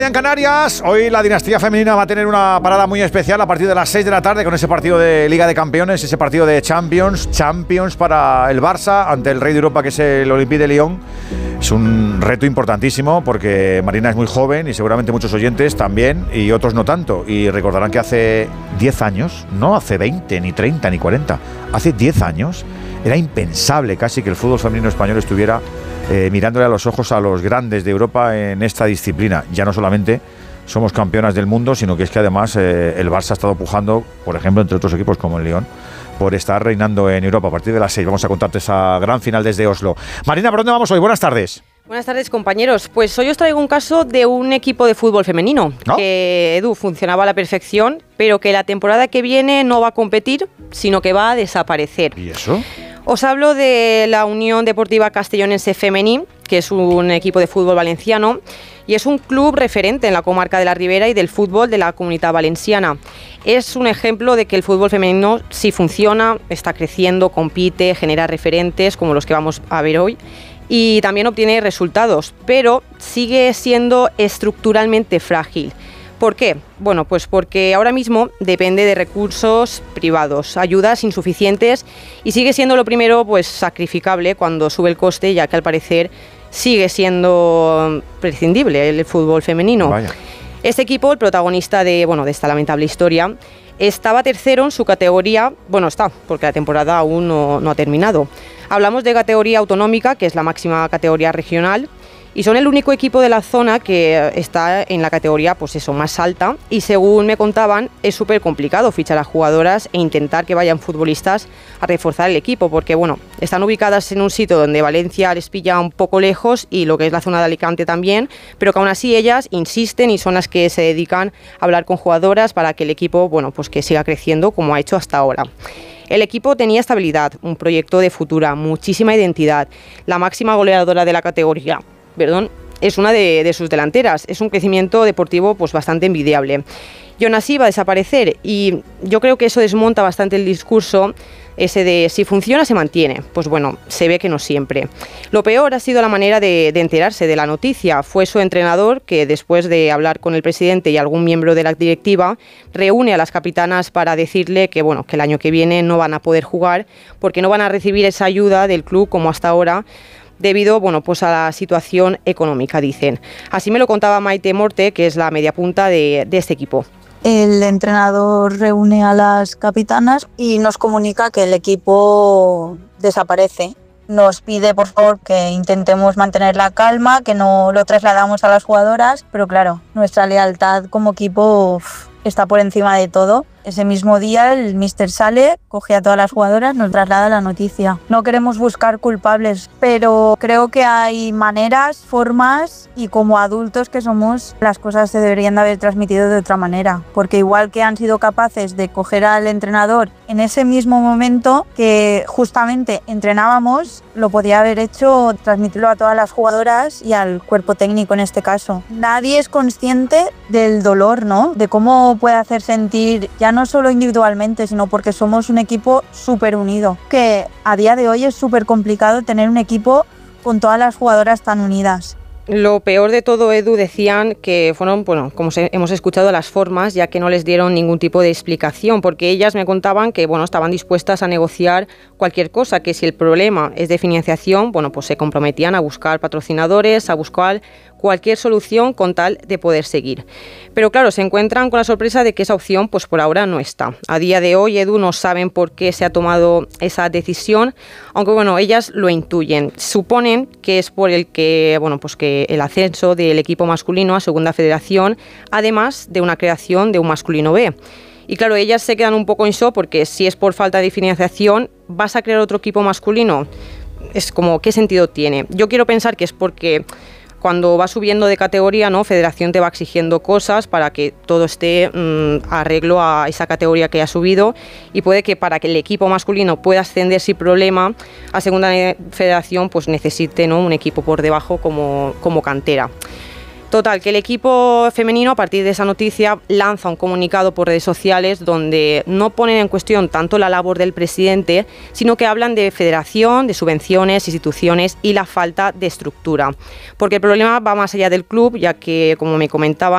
En Canarias, hoy la dinastía femenina va a tener una parada muy especial a partir de las 6 de la tarde con ese partido de Liga de Campeones, ese partido de Champions para el Barça ante el rey de Europa que es el Olympique de Lyon. Es un reto importantísimo porque Marina es muy joven y seguramente muchos oyentes también y otros no tanto. Y recordarán que hace 10 años, no hace 20, ni 30, ni 40, hace 10 años era impensable casi que el fútbol femenino español estuviera mirándole a los ojos a los grandes de Europa en esta disciplina. Ya no solamente somos campeonas del mundo, sino que es que además el Barça ha estado pujando, por ejemplo, entre otros equipos como el Lyon, por estar reinando en Europa. A partir de las 6 vamos a contarte esa gran final desde Oslo. Marina, ¿por dónde vamos hoy? Buenas tardes. Buenas tardes, compañeros. Pues hoy os traigo un caso de un equipo de fútbol femenino, ¿no? Que, Edu, funcionaba a la perfección, pero que la temporada que viene no va a competir, sino que va a desaparecer. ¿Y eso? Os hablo de la Unión Deportiva Castellonense Femení, que es un equipo de fútbol valenciano y es un club referente en la comarca de la Ribera y del fútbol de la Comunitat Valenciana. Es un ejemplo de que el fútbol femenino sí funciona, está creciendo, compite, genera referentes como los que vamos a ver hoy y también obtiene resultados, pero sigue siendo estructuralmente frágil. ¿Por qué? Bueno, pues porque ahora mismo depende de recursos privados, ayudas insuficientes y sigue siendo lo primero pues sacrificable cuando sube el coste, ya que al parecer sigue siendo prescindible el fútbol femenino. Vaya. Este equipo, el protagonista de esta lamentable historia, estaba tercero en su categoría, está, porque la temporada aún no ha terminado. Hablamos de categoría autonómica, que es la máxima categoría regional, y son el único equipo de la zona que está en la categoría más alta y según me contaban es súper complicado fichar a jugadoras e intentar que vayan futbolistas a reforzar el equipo porque están ubicadas en un sitio donde Valencia les pilla un poco lejos y lo que es la zona de Alicante también, pero que aún así ellas insisten y son las que se dedican a hablar con jugadoras para que el equipo que siga creciendo como ha hecho hasta ahora. El equipo tenía estabilidad, un proyecto de futura, muchísima identidad, la máxima goleadora de la categoría es una de sus delanteras. Es un crecimiento deportivo bastante envidiable. Y aún así va a desaparecer y yo creo que eso desmonta bastante el discurso ese de si funciona se mantiene. Se ve que no siempre. Lo peor ha sido la manera de enterarse de la noticia. Fue su entrenador que después de hablar con el presidente y algún miembro de la directiva reúne a las capitanas para decirle que el año que viene no van a poder jugar porque no van a recibir esa ayuda del club como hasta ahora debido a la situación económica, dicen. Así me lo contaba Maite Morte, que es la mediapunta de este equipo. El entrenador reúne a las capitanas y nos comunica que el equipo desaparece. Nos pide, por favor, que intentemos mantener la calma, que no lo trasladamos a las jugadoras, pero claro, nuestra lealtad como equipo está por encima de todo. Ese mismo día el míster sale, coge a todas las jugadoras, nos traslada la noticia. No queremos buscar culpables, pero creo que hay maneras, formas y como adultos que somos, las cosas se deberían de haber transmitido de otra manera. Porque igual que han sido capaces de coger al entrenador en ese mismo momento que justamente entrenábamos, lo podía haber hecho, transmitirlo a todas las jugadoras y al cuerpo técnico en este caso. Nadie es consciente del dolor, ¿no? De cómo puede hacer sentir ya no solo individualmente, sino porque somos un equipo súper unido, que a día de hoy es súper complicado tener un equipo con todas las jugadoras tan unidas. Lo peor de todo, Edu, decían que fueron, como hemos escuchado, las formas, ya que no les dieron ningún tipo de explicación, porque ellas me contaban que, estaban dispuestas a negociar cualquier cosa, que si el problema es de financiación, se comprometían a buscar patrocinadores, a buscar cualquier solución con tal de poder seguir. Pero claro, se encuentran con la sorpresa de que esa opción por ahora no está. A día de hoy, Edu, no saben por qué se ha tomado esa decisión, aunque ellas lo intuyen. Suponen que es por el que, que el ascenso del equipo masculino a Segunda Federación, además de una creación de un masculino B. Y claro, ellas se quedan un poco en shock porque si es por falta de financiación, ¿vas a crear otro equipo masculino? Es como, ¿qué sentido tiene? Yo quiero pensar que es porque cuando va subiendo de categoría, Federación te va exigiendo cosas para que todo esté arreglo a esa categoría que ha subido y puede que para que el equipo masculino pueda ascender sin problema a Segunda Federación necesite un equipo por debajo como cantera. Total, que el equipo femenino a partir de esa noticia lanza un comunicado por redes sociales donde no ponen en cuestión tanto la labor del presidente, sino que hablan de federación, de subvenciones, instituciones y la falta de estructura. Porque el problema va más allá del club, ya que, como me comentaba,